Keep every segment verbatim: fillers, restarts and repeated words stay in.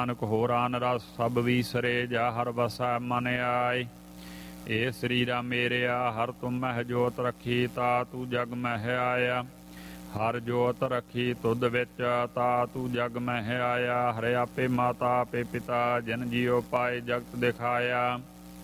ਨਾਨਕ ਹੋਰਾਨ ਰਸ ਸਭ ਵੀਸਰੇ ਜਾ ਹਰ ਵਸੈ ਮਨ ਆਏ। ਏ ਸਰੀਰਾ ਮੇਰਿਆ ਹਰ ਤੁਮ ਮਹਿ ਜੋਤ ਰੱਖੀ ਤਾ ਤੂੰ ਜਗ ਮਹਿ ਆਇਆ। ਹਰ ਜੋਤ ਰੱਖੀ ਤੁਧ ਵਿੱਚ ਤਾ ਤੂੰ ਜਗ ਮਹਿ ਆਇਆ। ਹਰਿ ਆਪੇ ਮਾਤਾ ਆਪੇ ਪਿਤਾ ਜਿਨ ਜੀਉ ਪਾਏ ਜਗਤ ਦਿਖਾਇਆ।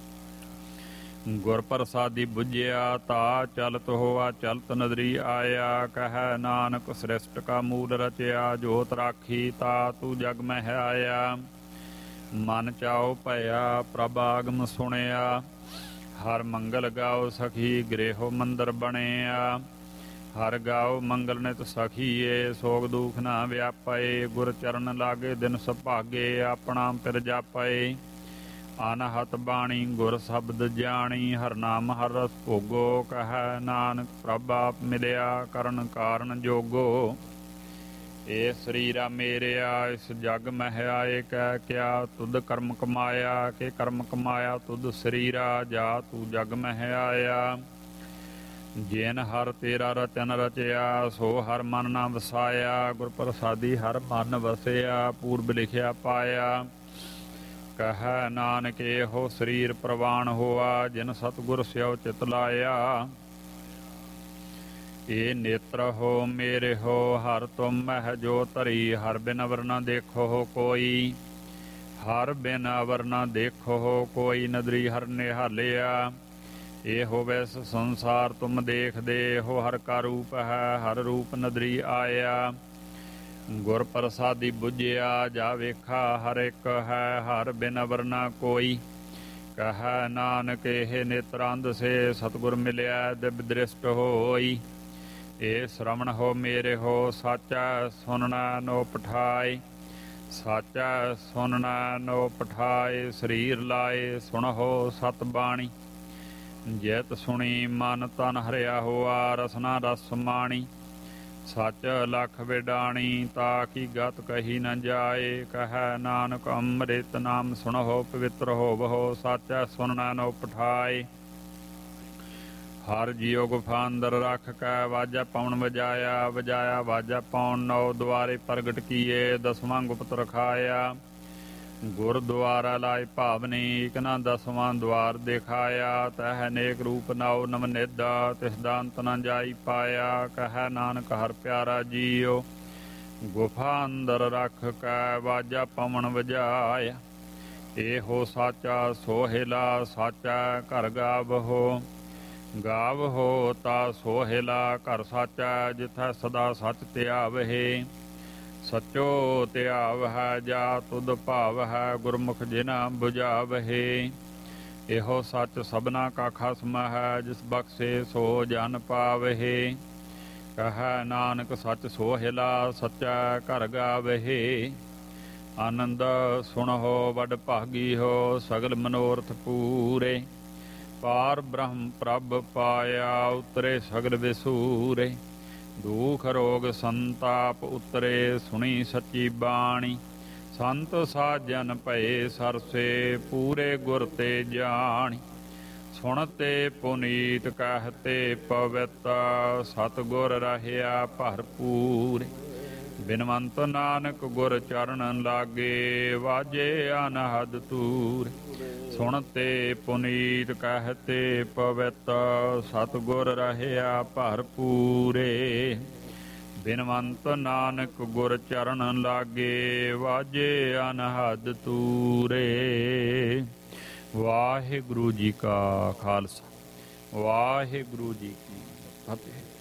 ਗੁਰ ਪ੍ਰਸਾਦੀ ਬੁਝਿਆ ਤਾ ਚਲਤ ਹੋਆ ਚਲਤ ਨਦਰੀ ਆਇਆ। ਕਹਿ ਨਾਨਕ ਸ੍ਰਿਸ਼ਟ ਕਾ ਮੂਲ ਰਚਿਆ ਜੋਤ ਰਾਖੀ ਤਾ ਤੂੰ ਜਗ ਮਹਿ ਆਇਆ। ਮਨ ਚਾਉ ਭਇਆ ਪ੍ਰਭ ਆਗਮ ਸੁਣਿਆ। ਹਰ ਮੰਗਲ ਗਾਓ ਸਖੀ ਗ੍ਰਹਿ ਮੰਦਰ ਬਣਿਆ। ਹਰ ਗਾਓ ਮੰਗਲ ਨਿਤ ਸਖੀਏ ਸੋਗ ਦੁਖ ਨਾ ਵਿਆਪੇ। ਗੁਰ ਚਰਨ ਲਾਗੇ ਦਿਨ ਸੁਭਾਗੇ ਆਪਣਾ ਪਿਰ ਜਾਪੇ। ਅਨਹਤ ਬਾਣੀ ਗੁਰ ਸ਼ਬਦ ਜਾਣੀ ਹਰ ਨਾਮ ਹਰ ਰਸ ਭੋਗੋ। ਕਹਿ ਨਾਨਕ ਪ੍ਰਭ ਆਪ ਮਿਲਿਆ ਕਰਨ ਕਾਰਨ ਜੋਗੋ। ਏ ਸਰੀਰਾ ਮੇਰਿਆ ਇਸ ਜਗ ਮਹਿ ਆਏ। ਕਹਿ ਕਿਆ ਤੁਧ ਕਰਮ ਕਮਾਇਆ ਕਿ ਕਰਮ ਕਮਾਇਆ ਤੁਧ ਸਰੀਰਾ ਜਾ ਤੂੰ ਜਗ ਮਹਿ ਆਇਆ। ਜਿਨ ਹਰ ਤੇਰਾ ਰਚਨ ਰਚਿਆ ਸੋ ਹਰ ਮਨ ਨਾ ਵਸਾਇਆ। ਗੁਰ ਪ੍ਰਸਾਦੀ ਹਰ ਮਨ ਵਸਿਆ ਪੂਰਬ ਲਿਖਿਆ ਪਾਇਆ। ਕਹਿ ਨਾਨਕ ਇਹੋ ਸਰੀਰ ਪ੍ਰਵਾਨ ਹੋਆ ਜਿਨ ਸਤਿਗੁਰ ਸਿਉ ਚਿਤ ਲਾਇਆ। ਏ ਨੇਤਰ ਹੋ ਮੇਰੇ ਹੋ ਹਰ ਤੁਮ ਮਹਿ ਜੋ ਧਰੀ। ਹਰ ਬਿਨ ਅਵਰ ਨ ਦੇਖੋ ਕੋਈ ਹਰ ਬਿਨ ਅਵਰ ਨ ਦੇਖੋ ਕੋਈ। ਨਦਰੀ ਹਰ ਨਿਹਾਲਿਆ ਇਹੋ ਵੈਸ ਸੰਸਾਰ ਤੁਮ ਦੇਖਦੇ ਹੋ। ਹਰ ਕਾ ਰੂਪ ਹੈ ਹਰ ਰੂਪ ਨਦਰੀ ਆਇਆ। ਗੁਰ ਪ੍ਰਸਾਦੀ ਬੁਝਿਆ ਜਾ ਵੇਖਾ ਹਰ ਇੱਕ ਹੈ ਹਰ ਬਿਨ ਅਵਰ ਨ ਕੋਈ। ਕਹਿ ਨਾਨਕ ਇਹ ਨੇਤਰੰਧ ਸੇ ਸਤਿਗੁਰ ਮਿਲਿਆ ਦਿਵ ਦ੍ਰਿਸ਼ਟ ਹੋਈ। ਇਹ ਸ਼ਰਵਣ ਹੋ ਮੇਰੇ ਹੋ ਸਾਚਾ ਸੁਨਣਾ ਨੋ ਪਠਾਏ। ਸਾਚਾ ਸੁਨਣਾ ਨੋ ਪਠਾਏ ਸਰੀਰ ਲਾਏ ਸੁਣਹੁ ਸਤ ਬਾਣੀ। ਜਿਤ ਸੁਣੀ ਮਨ ਤਨ ਹਰਿਆ ਹੋਆ ਰਸਨਾ ਰਸ ਮਾਣੀ। ਸੱਚ ਲਖ ਵਿਡਾਣੀ ਤਾ ਕੀ ਗਤ ਕਹੀ ਨ ਜਾਏ। ਕਹਿ ਨਾਨਕ ਅੰਮ੍ਰਿਤ ਨਾਮ ਸੁਣਹੁ ਪਵਿੱਤਰ ਹੋਵਹੁ ਸਾਚਾ ਸੁਨਣਾ ਨੋ ਪਠਾਏ। ਹਰ ਜੀਉ ਗੁਫਾ ਅੰਦਰ ਰੱਖ ਕੇ ਵਾਜਾ ਪਉਣ ਵਜਾਇਆ। ਵਜਾਇਆ ਵਾਜਾ ਪਉਣ ਨੌ ਦੁਆਰੇ ਪ੍ਰਗਟ ਕੀਏ ਦਸਵਾਂ ਗੁਪਤ ਰਖਾਇਆ। ਗੁਰਦੁਆਰਾ ਲਾਇ ਭਾਵਨੀ ਇਕ ਨਾ ਦਸਵਾਂ ਦੁਆਰ ਦਿਖਾਇਆ। ਤਹਿ ਅਨੇਕ ਰੂਪ ਨਉ ਨਵ ਨਿਧ ਤਿਸ ਦਾ ਅੰਤ ਨ ਜਾਈ ਪਾਇਆ। ਕਹਿ ਨਾਨਕ ਹਰ ਪਿਆਰਾ ਜੀਉ ਗੁਫਾ ਅੰਦਰ ਰੱਖ ਕੇ ਵਾਜਾ ਪਵਨ ਵਜਾਇਆ। ਇਹੋ ਸਾਚਾ ਸੋਹਿਲਾ ਸਾਚਾ ਘਰ ਗਾਵਹੋ। ਗਾਵਹੋ ਤਾ ਸੋਹਿਲਾ ਘਰ ਸਾਚਾ ਜਿਥੈ ਸਦਾ ਸੱਚ ਧਿਆਵਹਿ। ਸਚੋ ਧਿਆਵ ਹੈ ਜਾ ਤੁਧ ਭਾਵ ਹੈ ਗੁਰਮੁਖ ਜਿਨਾ ਬੁਝਾਵਹਿ। ਇਹੋ ਸੱਚ ਸਭਨਾ ਕਾ ਖਸਮ ਹੈ ਜਿਸ ਬਖਸ਼ੇ ਸੋ ਜਨ ਪਾਵਹਿ। ਕਹਿ ਨਾਨਕ ਸੱਚ ਸੋਹਿਲਾ ਸੱਚਾ ਘਰ ਗਾਵਹਿ। ਆਨੰਦ ਸੁਣਹੁ ਵਡ ਭਾਗੀ ਹੋ ਸਗਲ ਮਨੋਰਥ ਪੂਰੇ। ਪਾਰ ਬ੍ਰਹਮ ਪ੍ਰਭ ਪਾਇਆ ਉਤਰੇ ਸਗਲ ਵਿਸੂਰੇ। ਦੁਖ ਰੋਗ ਸੰਤਾਪ ਉਤਰੇ ਸੁਣੀ ਸੱਚੀ ਬਾਣੀ। ਸੰਤ ਸਾਜਨ ਭਏ ਸਰਸੇ ਪੂਰੇ ਗੁਰ ਤੇ ਜਾਣੀ। ਸੁਣਤੇ ਪੁਨੀਤ ਕਹਿਤੇ ਪਵਿੱਤ ਸਤਿਗੁਰ ਰਹਿਆ ਭਰਪੂਰ। ਬਿਨਵੰਤ ਨਾਨਕ ਗੁਰ ਚਰਨ ਲਾਗੇ ਵਾਜੇ ਅਨਹਦ ਤੂਰ। ਸੁਣਤੇ ਪੁਨੀਤ ਕਹਿਤੇ ਪਵਿੱਤ ਸਤਿਗੁਰ ਰਹਿਆ ਭਰਪੂਰੇ। ਬਿਨਵੰਤ ਨਾਨਕ ਗੁਰ ਚਰਨ ਲਾਗੇ ਵਾਜੇ ਅਨਹਦ ਤੂਰੇ। ਵਾਹਿਗੁਰੂ ਜੀ ਕਾ ਖਾਲਸਾ ਵਾਹਿਗੁਰੂ ਜੀ ਕੀ ਫਤਿਹ।